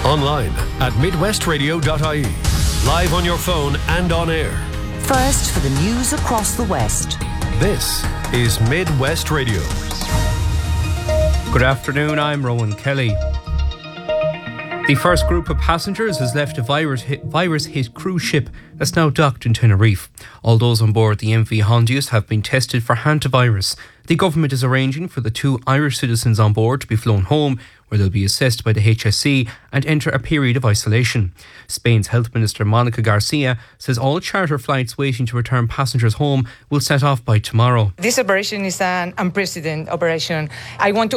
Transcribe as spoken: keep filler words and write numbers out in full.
Online at midwest radio dot I E. Live on your phone and on air. First for the news across the West. This is Midwest Radio. Good afternoon, I'm Rowan Kelly. The first group of passengers has left a virus-hit, virus-hit cruise ship that's now docked in Tenerife. All those on board the M V Hondius have been tested for hantavirus. The government is arranging for the two Irish citizens on board to be flown home, where they'll be assessed by the H S C and enter a period of isolation. Spain's Health Minister Monica Garcia says all charter flights waiting to return passengers home will set off by tomorrow. This operation is an unprecedented operation. I want to